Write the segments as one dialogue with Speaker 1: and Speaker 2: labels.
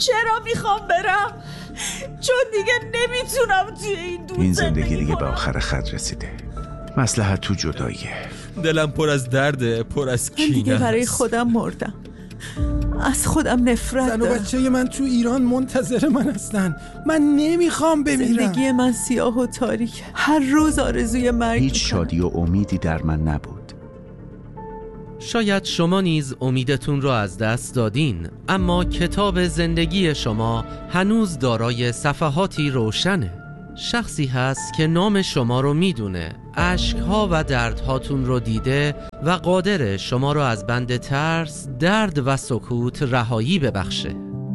Speaker 1: چرا میخوام برم؟ چون دیگه نمیتونم توی این دور
Speaker 2: این زندگی دیگه به آخر خط رسیده. مصلحت تو جداییه.
Speaker 3: دلم پر از درده، پر از کینه.
Speaker 1: من دیگه برای خودم مردم، از خودم نفرت
Speaker 4: دارم. زن و بچه من تو ایران منتظر من هستن. من نمیخوام بمیرم.
Speaker 1: زندگی من سیاه و تاریک، هر روز آرزوی مرگ.
Speaker 2: هیچ شادی و امیدی در من نبود.
Speaker 5: شاید شما نیز امیدتون را از دست دادین، اما کتاب زندگی شما هنوز دارای صفحاتی روشنه. شخصی هست که نام شما رو میدونه، اشک‌ها و دردهاتون رو دیده و قادر شما رو از بند ترس، درد و سکوت رهایی ببخشه.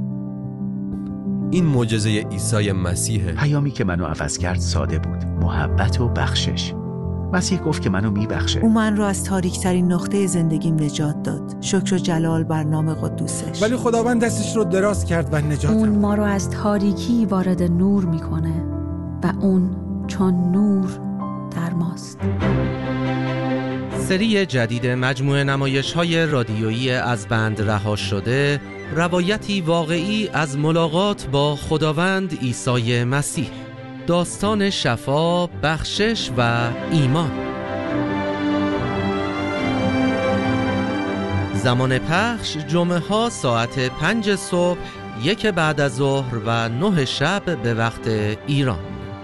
Speaker 3: این معجزه عیسی مسیحه.
Speaker 2: پیامی که منو عوض کرد ساده بود: محبت و بخشش. مسیح گفت که منو میبخشه.
Speaker 1: او من رو از تاریک‌ترین نقطه زندگیم نجات داد. شکر و جلال بر نام قدوسش.
Speaker 4: ولی خداوند دستش رو دراز کرد و نجاتم.
Speaker 6: اون ما رو از تاریکی وارد نور میکنه و اون چون نور در ماست.
Speaker 5: سری جدید مجموعه نمایش‌های رادیویی از بند رها شده، روایتی واقعی از ملاقات با خداوند عیسی مسیح. داستان شفا، بخشش و ایمان. زمان پخش جمعه ها ساعت 5 صبح، 1 بعد از ظهر و 9 شب به وقت ایران.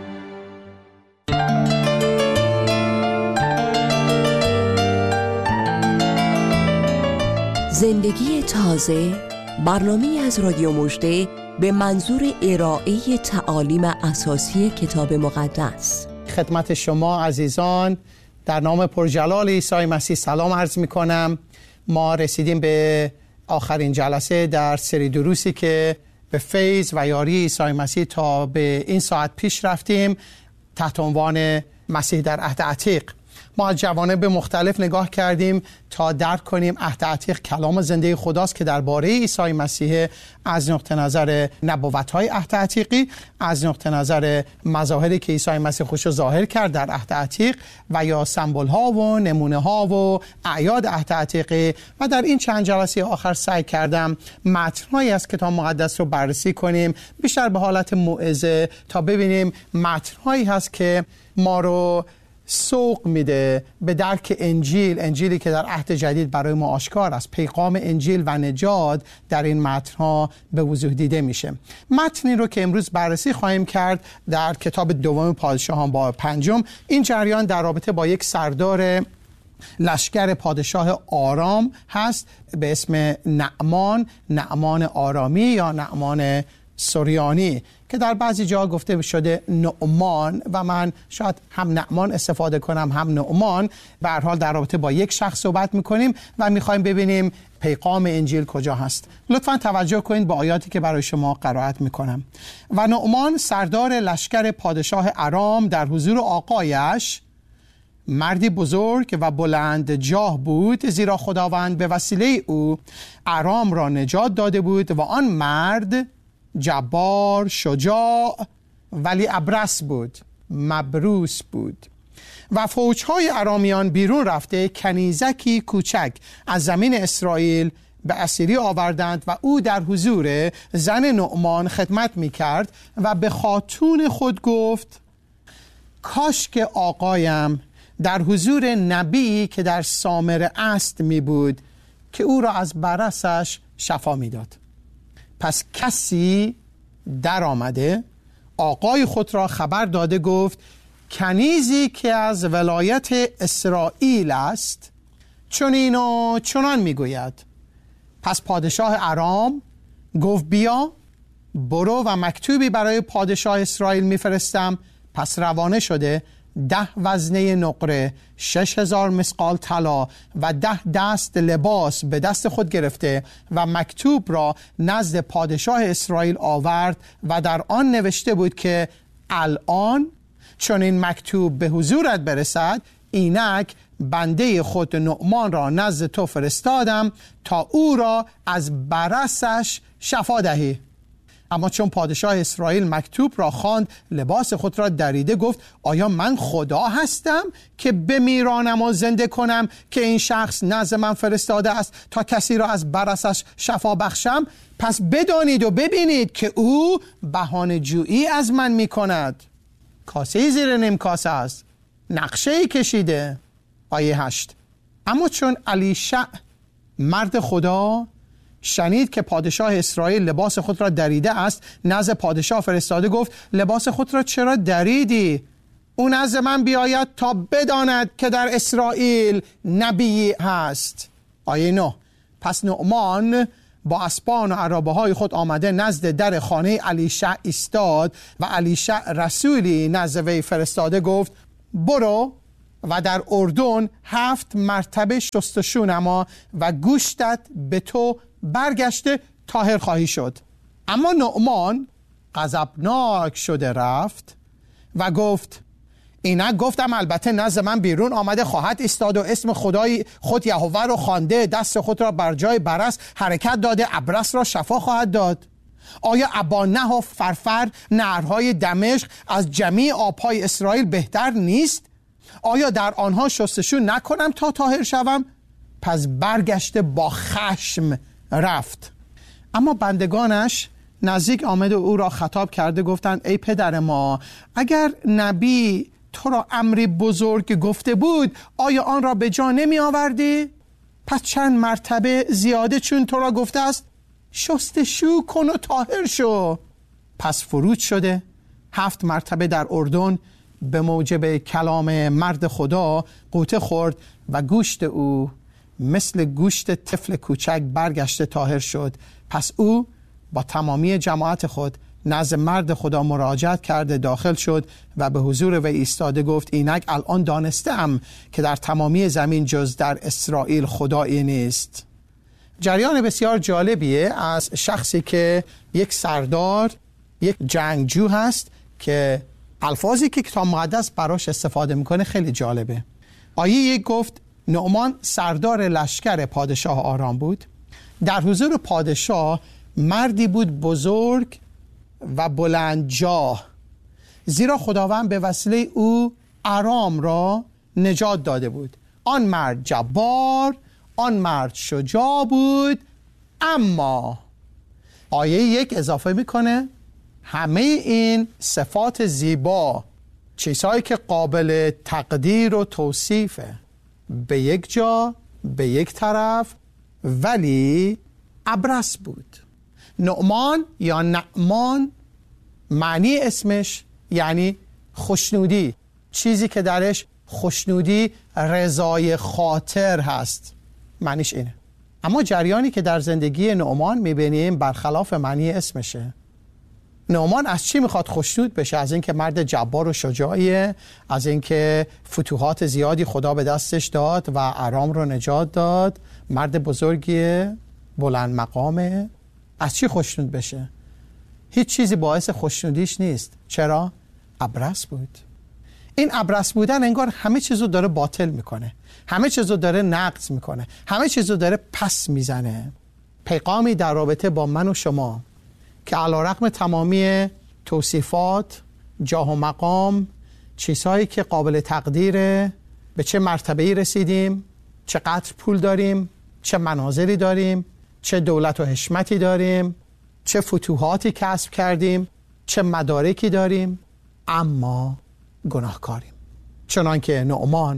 Speaker 7: زندگی تازه، برنامه‌ای از رادیو مژده به منظور ارائه تعالیم اساسی کتاب مقدس.
Speaker 8: خدمت شما عزیزان در نام پرجلال عیسی مسیح سلام عرض می کنم. ما رسیدیم به آخرین جلسه در سری دروسی که به فیض و یاری عیسی مسیح تا به این ساعت پیش رفتیم تحت عنوان مسیح در عهد عتیق. ما از جوانب مختلف نگاه کردیم تا درک کنیم عهد عتیق کلام زنده خداست که درباره عیسی مسیح، از نقطه نظر نبوت‌های عهد عتیقی، از نقطه نظر مظاهری که عیسی مسیح خودش ظاهر کرد در عهد عتیق و یا سمبول‌ها و نمونه‌ها و اعیاد عهد عتیقی. و در این چند جلسه آخر سعی کردم متن‌هایی از کتاب مقدس رو بررسی کنیم، بیشتر به حالت موعظه، تا ببینیم متن‌هایی هست که ما رو سوق میده به درک انجیلی که در عهد جدید برای ما آشکار است. پیغام انجیل و نجات در این متن‌ها به وضوح دیده میشه. متنی رو که امروز بررسی خواهیم کرد در کتاب دوم پادشاهان باب 5. این جریان در رابطه با یک سردار لشکر پادشاه آرام هست به اسم نعمان آرامی یا نعمان سوریانی، که در بعضی جا گفته شده نعمان و من شاید هم نعمان استفاده کنم هم نعمان. به هر حال در رابطه با یک شخص صحبت میکنیم و میخوایم ببینیم پیغام انجیل کجا هست. لطفاً توجه کنید به آیاتی که برای شما قرائت میکنم. و نعمان سردار لشکر پادشاه ارام در حضور آقایش مردی بزرگ و بلند جاه بود، زیرا خداوند به وسیله او ارام را نجات داده بود و آن مرد جبار، شجاع ولی ابرص بود، مبروس بود. و فوجهای ارامیان بیرون رفته کنیزکی کوچک از زمین اسرائیل به اسیری آوردند و او در حضور زن نعمان خدمت می کرد و به خاتون خود گفت: کاش که آقایم در حضور نبی که در سامره است می بود که او را از برصش شفا می داد. پس کسی در آمده آقای خود را خبر داده گفت: کنیزی که از ولایت اسرائیل است چنین و چنان میگوید. پس پادشاه ارام گفت: بیا، برو و مکتوبی برای پادشاه اسرائیل میفرستم. پس روانه شده 10 وزنه نقره، 6000 مثقال طلا و 10 دست لباس به دست خود گرفته و مکتوب را نزد پادشاه اسرائیل آورد و در آن نوشته بود که الان چون این مکتوب به حضورت برسد، اینک بنده خود نعمان را نزد تو فرستادم تا او را از برصش شفا دهی. اما چون پادشاه اسرائیل مکتوب را خواند، لباس خود را دریده گفت آیا من خدا هستم که بمیرانم و زنده کنم که این شخص نزد من فرستاده است تا کسی را از برصش شفا بخشم؟ پس بدانید و ببینید که او بهانه جویی از من می کند. کاسه زیر نیم کاسه است، نقشه کشیده. آیه 8. اما چون الیشع مرد خدا شنید که پادشاه اسرائیل لباس خود را دریده است، نزد پادشاه فرستاده گفت لباس خود را چرا دریدی؟ او نزد من بیاید تا بداند که در اسرائیل نبی هست. آیه 9. پس نعمان با اسبان و عرابه های خود آمده نزد در خانه الیشع ایستاد و الیشع رسولی نزد وی فرستاده گفت برو و در اردن 7 مرتبه شستشو نما و گوشتت به تو برگشته طاهر خواهی شد. اما نعمان غضبناک شده رفت و گفت اینک گفتم البته نزد من بیرون آمده خواهد ایستاد و اسم خدای خود یهوه رو خوانده، دست خود را بر جای برص حرکت داده، ابرص را شفا خواهد داد. آیا ابانه و فرفر نهرهای دمشق از جمیع آبهای اسرائیل بهتر نیست؟ آیا در آنها شستشو نکنم تا طاهر شوم؟ پس برگشته با خشم رفت. اما بندگانش نزدیک آمده و او را خطاب کرده گفتند ای پدر ما، اگر نبی تو را امری بزرگ گفته بود آیا آن را به جا نمی آوردی؟ پس چند مرتبه زیاده چون تو را گفته است شستشو کن و طاهر شو. پس فرود شده 7 مرتبه در اردن به موجب کلام مرد خدا غوطه خورد و گوشت او مثل گوشت طفل کوچک برگشته طاهر شد. پس او با تمامی جماعت خود نزد مرد خدا مراجعت کرده داخل شد و به حضور وی ایستاده گفت اینک الان دانستم که در تمامی زمین جز در اسرائیل خدایی نیست. جریان بسیار جالبیه از شخصی که یک سردار، یک جنگجو هست که الفاظی که کتاب مقدس براش استفاده میکنه خیلی جالبه. آیه 1 گفت نعمان سردار لشکر پادشاه آرام بود. در حضور پادشاه مردی بود بزرگ و بلند جاه، زیرا خداوند به وسیله او آرام را نجات داده بود. آن مرد جبار، آن مرد شجاع بود. اما آیه 1 اضافه میکنه همه این صفات زیبا، چیزهایی که قابل تقدیر و توصیفه، به یک جا، به یک طرف، ولی ابرص بود. نعمان یا نعمان معنی اسمش یعنی خوشنودی، چیزی که درش خوشنودی، رضای خاطر هست، معنیش اینه. اما جریانی که در زندگی نعمان میبینیم برخلاف معنی اسمشه. نعمان از چی میخواد خوشنود بشه؟ از اینکه مرد جبار و شجاعیه، از اینکه فتوحات زیادی خدا به دستش داد و آرام رو نجات داد، مرد بزرگیه، بلند مقامه. از چی خوشنود بشه؟ هیچ چیزی باعث خوشنودیش نیست. چرا؟ ابرص بود. این ابرص بودن انگار همه چیزو داره باطل میکنه، همه چیزو داره نقض میکنه، همه چیزو داره پس میزنه. پیغامی در رابطه با من و شما که علیرغم تمامی توصیفات، جاه و مقام، چیزهایی که قابل تقدیره، به چه مرتبه‌ای رسیدیم، چقدر پول داریم، چه مناظری داریم، چه دولت و حشمتی داریم، چه فتوحاتی کسب کردیم، چه مدارکی داریم، اما گناهکاریم. چنانکه نعمان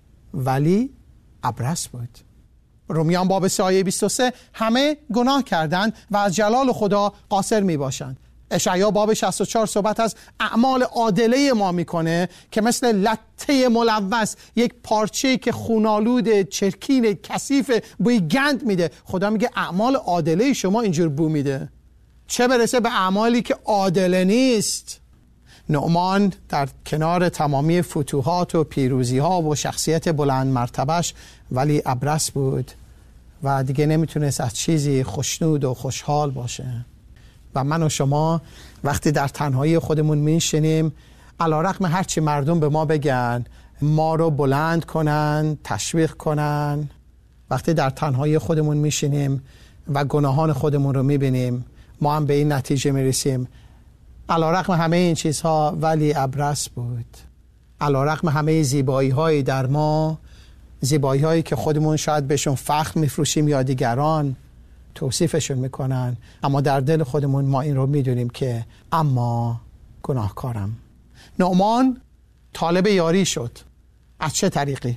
Speaker 8: ولی ابرص بود. رومیان باب 3 آیه 23 همه گناه کردند و از جلال خدا قاصر می باشند. اشعیا باب 64 صحبت از اعمال عادله ما میکنه که مثل لته ملوث، یک پارچه‌ای که خونالود، چرکین، کثیف، بوی گند میده. خدا میگه اعمال عادله شما اینجور بو میده، چه برسه به اعمالی که عادله نیست. نعمان در کنار تمامی فتوحات و پیروزی ها و شخصیت بلند مرتبش ولی ابرص بود و دیگه نمیتونست از چیزی خوشنود و خوشحال باشه. و من و شما وقتی در تنهایی خودمون میشینیم، علیرغم هرچی مردم به ما بگن، ما رو بلند کنن، تشویق کنن، وقتی در تنهایی خودمون میشینیم و گناهان خودمون رو میبینیم، ما هم به این نتیجه میرسیم. علیرغم همه این چیزها ولی ابرص بود. علیرغم همه زیبایی های در ما، زیبایی هایی که خودمون شاید بهشون فخر میفروشیم یا دیگران توصیفشون میکنن، اما در دل خودمون ما این رو میدونیم که اما گناهکارم. نعمان طالب یاری شد. از چه طریقی؟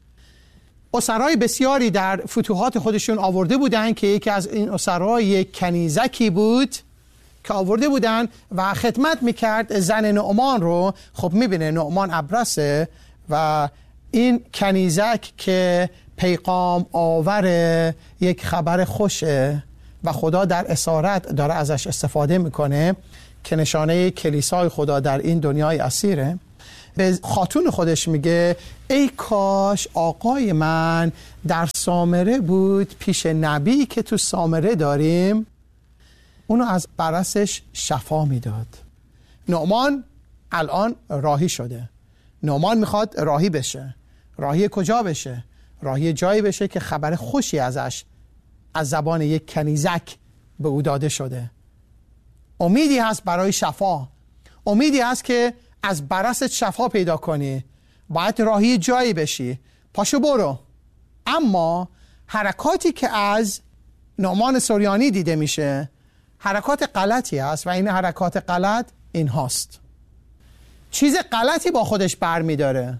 Speaker 8: اسرای بسیاری در فتوحات خودشون آورده بودن که یکی از این اسرای یک کنیزکی بود که آورده بودن و خدمت میکرد زن نعمان رو. خب میبینه نعمان ابرصه و این کنیزک که پیغام آور یک خبر خوشه و خدا در اسارت داره ازش استفاده میکنه که نشانه کلیسای خدا در این دنیای اسیره، به خاتون خودش میگه ای کاش آقای من در سامره بود پیش نبی که تو سامره داریم، اونو از برصش شفا میداد. نعمان الان راهی شده. نعمان میخواد راهی بشه. راهی کجا بشه؟ راهی جایی بشه که خبر خوشی ازش از زبان یک کنیزک به او داده شده. امیدی هست برای شفا. امیدی هست که از برصت شفا پیدا کنی. باید راهی جایی بشی. پاشو برو. اما حرکاتی که از نعمان سوریانی دیده میشه حرکات غلطی هست و این حرکات غلط این هاست. چیز غلطی با خودش برمی داره.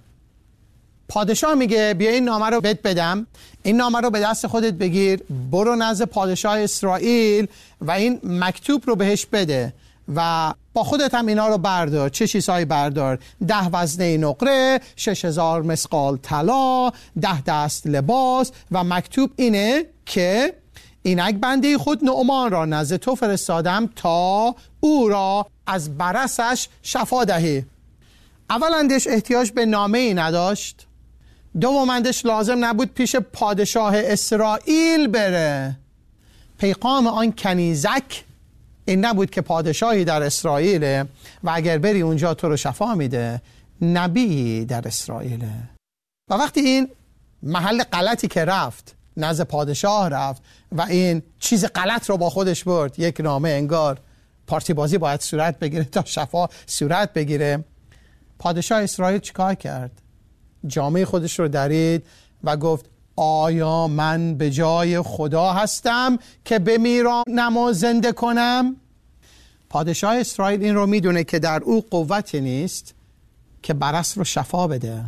Speaker 8: پادشاه میگه بیا این نامه رو بهت بدم، این نامه رو به دست خودت بگیر، برو نزد پادشاه اسرائیل و این مکتوب رو بهش بده و با خودت هم اینا رو بردار. چه چیزهایی بردار؟ 10 وزنه نقره، 6000 مسقال طلا، 10 دست لباس و مکتوب اینه که اینک بنده خود نعمان را نزد تو فرستادم تا او را از برصش شفا دهی. اولندش احتیاج به نامه ای نداشت، دومندش لازم نبود پیش پادشاه اسرائیل بره. پیغام آن کنیزک این نبود که پادشاهی در اسرائیله و اگر بری اونجا تو رو شفا میده. نبی در اسرائیله. و وقتی این محل غلطی که رفت، نزد پادشاه رفت و این چیز غلط رو با خودش برد، یک نامه، انگار پارتی بازی باید صورت بگیره تا شفا صورت بگیره. پادشاه اسرائیل چیکار کرد؟ جامعه خودش رو درید و گفت آیا من به جای خدا هستم که بمیرانم و زنده کنم؟ پادشاه اسرائیل این رو میدونه که در او قوتی نیست که برص رو شفا بده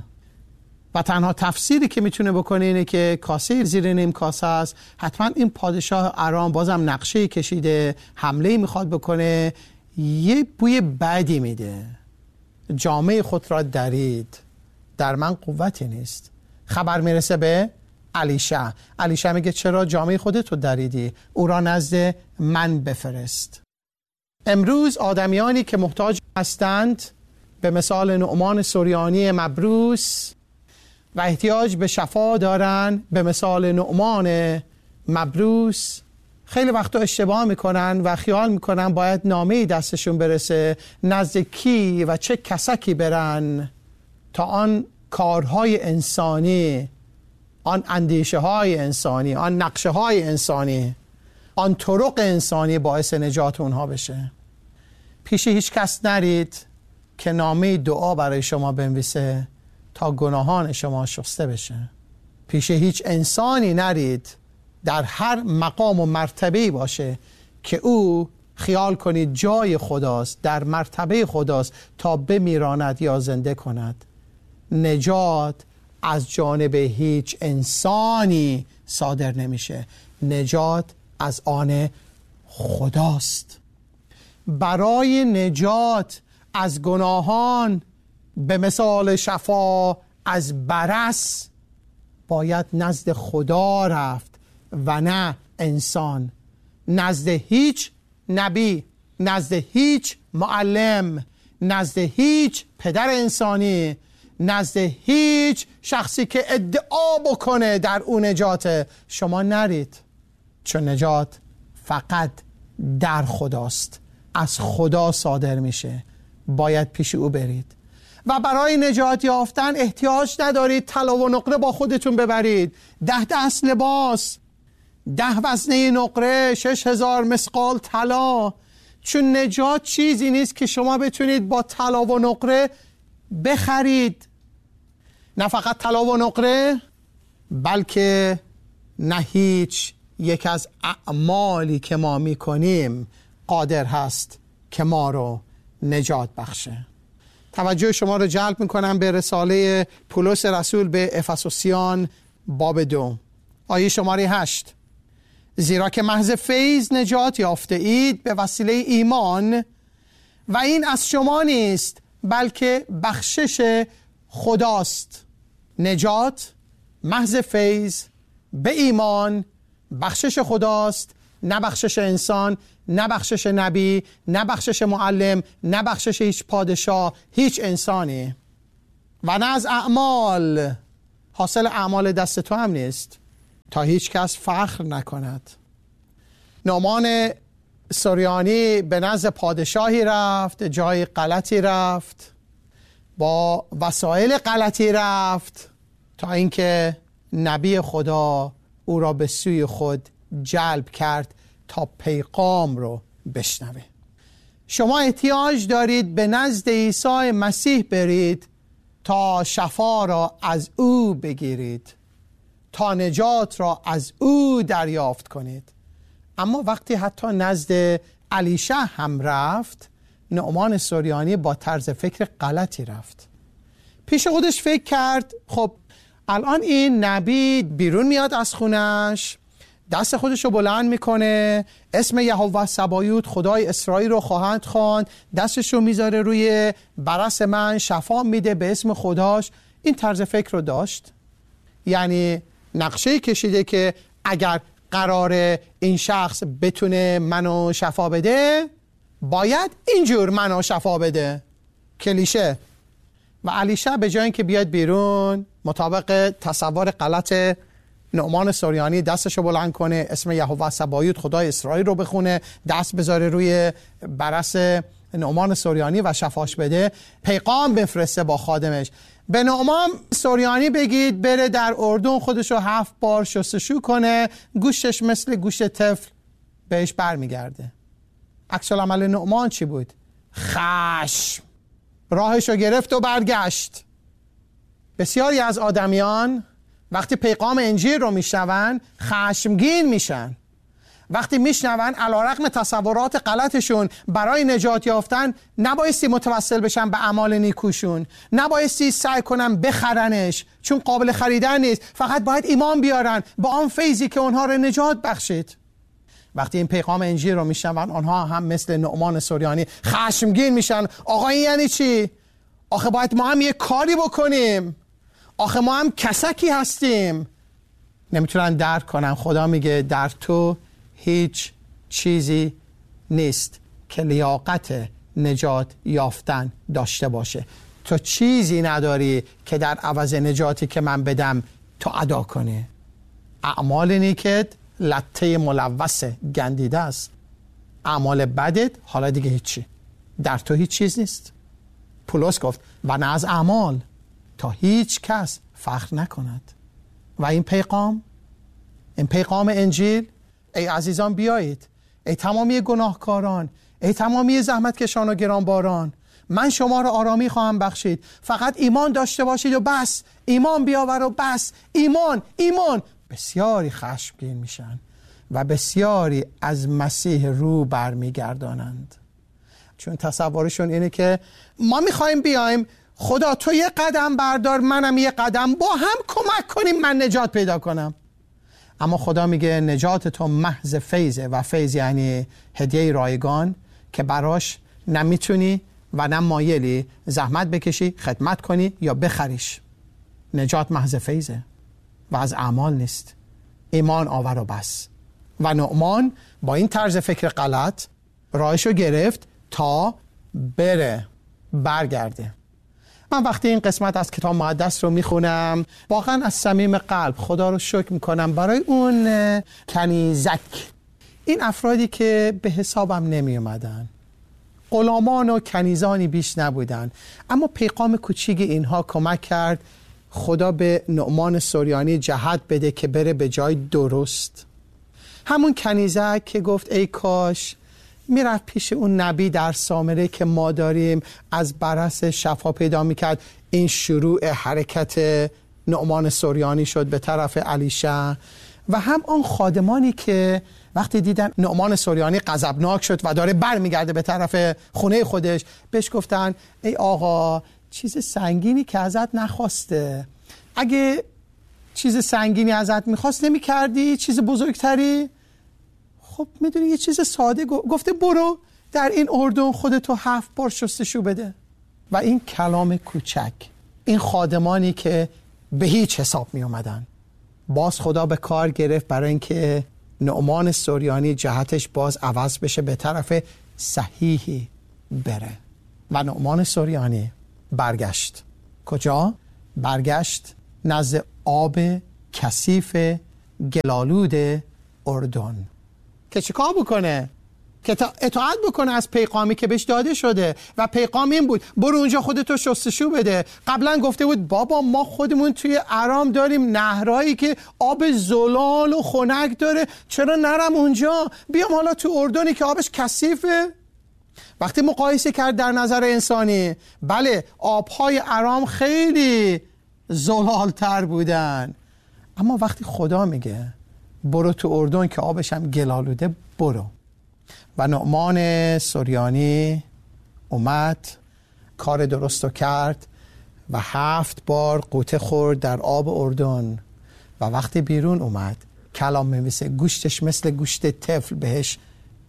Speaker 8: و تنها تفسیری که میتونه بکنه اینه که کاسه زیر نیم کاسه است. حتما این پادشاه ارام بازم نقشه کشیده، حمله میخواد بکنه، یه بوی بدی میده. جامعه خود را درید، در من قوتی نیست. خبر میرسه به الیشع. الیشع میگه چرا جامعه خودت رو دریدی؟ او را نزد من بفرست. امروز آدمیانی که محتاج هستند به مثال نعمان سوریانی مبروس و احتیاج به شفا دارن به مثال نعمان مبروس، خیلی وقتا اشتباه میکنن و خیال میکنن باید نامه‌ای دستشون برسه، نزد کی و چه کسکی برن تا آن کارهای انسانی، آن اندیشه های انسانی، آن نقشه های انسانی، آن طرق انسانی باعث نجات اونها بشه. پیش هیچ کس نرید که نامه دعا برای شما بنویسه تا گناهان شما شسته بشه. پیش هیچ انسانی نرید در هر مقام و مرتبه‌ای باشه که او خیال کنید جای خداست، در مرتبه خداست تا بمیراند یا زنده کند. نجات از جانب هیچ انسانی صادر نمیشه، نجات از آن خداست. برای نجات از گناهان به مثال شفا از برص باید نزد خدا رفت و نه انسان، نزد هیچ نبی، نزد هیچ معلم، نزد هیچ پدر انسانی، نزد هیچ شخصی که ادعا بکنه در اون نجات شما نرید، چون نجات فقط در خداست، از خدا صادر میشه. باید پیش او برید و برای نجات یافتن احتیاج ندارید طلا و نقره با خودتون ببرید. 10 دست لباس، 10 وزنه نقره، 6000 مثقال طلا. چون نجات چیزی نیست که شما بتونید با طلا و نقره بخرید. نه فقط طلا و نقره، بلکه نه هیچ یک از اعمالی که ما میکنیم قادر هست که ما رو نجات بخشه. توجه شما رو جلب میکنم به رساله پولس رسول به افسوسیان باب 2 آیه شماره 8. زیرا که محض فیض نجات یافته اید به وسیله ایمان، و این از شما نیست بلکه بخشش خداست. نجات محض فیض به ایمان، بخشش خداست، نه بخشش انسان، نه بخشش نبی، نه بخشش معلم، نه بخشش هیچ پادشاه، هیچ انسانی، و نه از اعمال. حاصل اعمال دست تو هم نیست تا هیچ کس فخر نکند. نعمان سوریانی به نزد پادشاهی رفت، جای غلطی رفت، با وسایل غلطی رفت، تا اینکه نبی خدا او را به سوی خود جلب کرد تا پیغام رو بشنوه. شما احتیاج دارید به نزد عیسی مسیح برید تا شفا را از او بگیرید، تا نجات را از او دریافت کنید. اما وقتی حتی نزد الیشع هم رفت، نعمان سوریانی با طرز فکر غلطی رفت. پیش خودش فکر کرد خب الان این نبی بیرون میاد از خونش، دست خودش رو بلند میکنه، اسم یهوه سبایوت خدای اسرائیل رو خواهند خواند، دستش رو میذاره روی برس من، شفا میده به اسم خداش. این طرز فکر رو داشت، یعنی نقشه کشیده که اگر قرار این شخص بتونه منو شفا بده باید اینجور منو شفا بده. کلیشه. و الیشع به جای اینکه بیاد بیرون مطابق تصور غلط نعمان سوریانی دستشو بلند کنه، اسم یهوه سبایوت خدای اسرائیل رو بخونه، دست بذاره روی برس نعمان سوریانی و شفاش بده، پیغام بفرسته با خادمش به نعمان سوریانی بگید بره در اردن خودشو 7 بار شستشو کنه، گوشتش مثل گوشت طفل بهش برمیگرده. عکس العمل نعمان چی بود؟ خشم. راهشو گرفت و برگشت. بسیاری از آدمیان وقتی پیغام انجیل رو میشنون خشمگین میشن. وقتی میشنون علیرغم تصورات غلطشون برای نجات یافتن نبایستی متوسل بشن به اعمال نیکوشون، نبایستی سعی کنن بخرنش چون قابل خریدن نیست، فقط باید ایمان بیارن با آن فیضی که اونها رو نجات بخشید. وقتی این پیغام انجیل رو میشنون آنها هم مثل نعمان سوریانی خشمگین میشن. آقا این یعنی چی؟ آخه باید ما هم یه کاری بکنیم، آخه ما هم کسکی هستیم. نمیتونن درک کنن. خدا میگه در تو هیچ چیزی نیست که لیاقت نجات یافتن داشته باشه. تو چیزی نداری که در عوض نجاتی که من بدم تو ادا کنی. اعمال نیکت لطه ملوث گندیده است، اعمال بدت حالا دیگه هیچی، در تو هیچ چیز نیست. پولس گفت و نه از اعمال تا هیچ کس فخر نکند. و این پیغام انجیل، ای عزیزان بیایید، ای تمامی گناهکاران، ای تمامی زحمتکشان و گرانباران، من شما را آرامی خواهم بخشید. فقط ایمان داشته باشید و بس، ایمان بیاور و بس، ایمان. بسیاری خشمگین میشن و بسیاری از مسیح رو برمیگردانند، چون تصورشون اینه که ما میخوایم بیایم، خدا تو یه قدم بردار منم یه قدم، با هم کمک کنیم من نجات پیدا کنم. اما خدا میگه نجات تو محض فیضه، و فیض یعنی هدیه رایگان که براش نمیتونی و نه مایلی زحمت بکشی، خدمت کنی یا بخریش. نجات محض فیضه و از اعمال نیست. ایمان آور و بس. و نعمان با این طرز فکر غلط راهشو گرفت تا برگرده. من وقتی این قسمت از کتاب مقدس رو میخونم واقعا از صمیم قلب خدا رو شکر میکنم برای اون کنیزک، این افرادی که به حسابم نمی اومدن، غلامان و کنیزانی بیش نبودن، اما پیغام کوچیک اینها کمک کرد خدا به نعمان سوریانی جهت بده که بره به جای درست. همون کنیزک که گفت ای کاش میرفت پیش اون نبی در سامره که ما داریم، از برص شفا پیدا میکرد. این شروع حرکت نعمان سوریانی شد به طرف الیشع. و هم آن خادمانی که وقتی دیدن نعمان سوریانی غضبناک شد و داره برمیگرده به طرف خونه خودش، بهش گفتن ای آقا چیز سنگینی که ازت نخواسته، اگه چیز سنگینی ازت میخواست نمیکردی چیز بزرگتری؟ خب میدونی یه چیز ساده گفته برو در این اردن خودتو 7 بار شستشو بده. و این کلام کوچک، این خادمانی که به هیچ حساب می اومدن، باز خدا به کار گرفت برای اینکه نعمان سوریانی جهتش باز عوض بشه، به طرف صحیحی بره. و نعمان سوریانی برگشت. کجا؟ برگشت نزد آب کثیف گلالود اردن که چیکار بکنه؟ که اطاعت بکنه از پیغامی که بهش داده شده. و پیغام این بود برو اونجا خودتو شستشو بده. قبلا گفته بود بابا ما خودمون توی ارام داریم نهرایی که آب زلال و خنک داره، چرا نرم اونجا؟ بیام حالا تو اردنی که آبش کثیفه. وقتی مقایسه کرد در نظر انسانی، بله آبهای ارام خیلی زلالتر بودن، اما وقتی خدا میگه برو تو اردن که آبش هم گلالوده، برو. و نعمان سوریانی اومد، کار درستو کرد و 7 بار غوطه خورد در آب اردن. و وقتی بیرون اومد، کلام می‌نویسه گوشتش مثل گوشت طفل بهش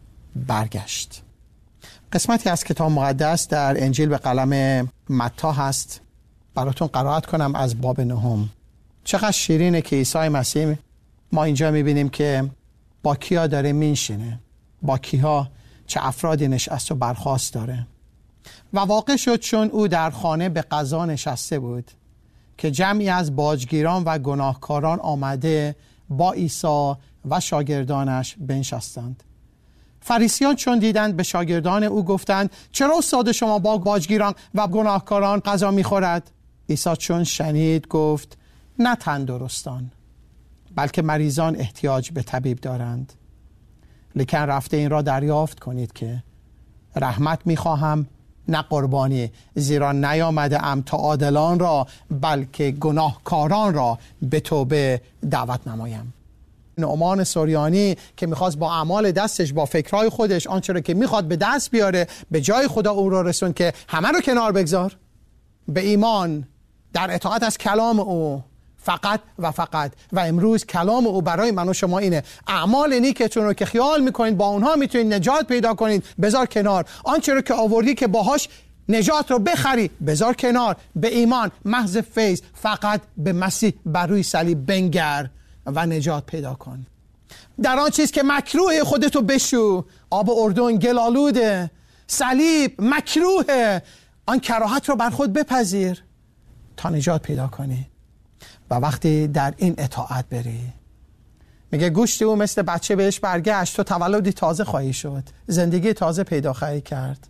Speaker 8: برگشت. قسمتی از کتاب مقدس در انجیل به قلم متی هست، براتون قرائت کنم از باب 9. چقدر شیرینه که عیسی مسیح، ما اینجا میبینیم که با کیا داره مینشینه، با کیها، چه افرادی نشست و برخاست داره. و واقع شد چون او در خانه به غذا نشسته بود که جمعی از باجگیران و گناهکاران آمده با عیسی و شاگردانش بنشستند. فریسیان چون دیدند به شاگردان او گفتند چرا استاد شما با باجگیران و گناهکاران غذا میخورد؟ عیسی چون شنید گفت نه تندرستان بلکه مریضان احتیاج به طبیب دارند. لیکن رفته این را دریافت کنید که رحمت میخواهم نه قربانی، زیرا نیامده ام تا عادلان را بلکه گناهکاران را به توبه دعوت نمایم. نعمان سوریانی که میخواست با اعمال دستش، با فکرهای خودش، آنچه را که میخواد به دست بیاره، به جای خدا او را رسون که همه رو کنار بگذار، به ایمان در اطاعت از کلام او فقط و فقط. و امروز کلام او برای من و شما اینه اعمال نیکتون رو که خیال میکنید با اونها میتونید نجات پیدا کنید بذار کنار، آنچه رو که آوردی که باهاش نجات رو بخری بذار کنار، به ایمان محض فیض فقط به مسیح بر روی صلیب بنگر و نجات پیدا کن. در آن چیز که مکروه خودتو بشو، آب اردن گلالوده، صلیب مکروه، آن کراهت رو بر خود بپذیر تا نجات پیدا کنی. و وقتی در این اطاعت بری، میگه گوشت او مثل بچه بهش برگشت، تو تولدی تازه خواهی شد، زندگی تازه پیدا خواهی کرد.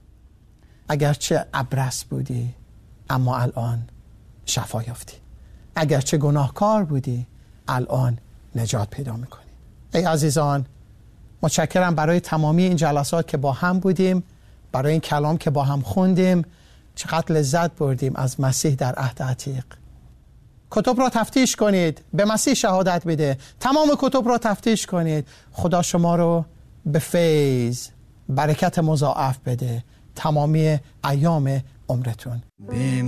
Speaker 8: اگرچه ابرص بودی اما الان شفا یافتی، اگرچه گناهکار بودی الان نجات پیدا میکنی. ای عزیزان، متشکرم برای تمامی این جلسات که با هم بودیم، برای این کلام که با هم خوندیم. چقدر لذت بردیم از مسیح در عهد عتیق. کتب را تفتیش کنید، به مسیح شهادت بده، تمام کتب را تفتیش کنید. خدا شما رو به فیض، برکت مضاعف بده تمامی ایام عمرتون.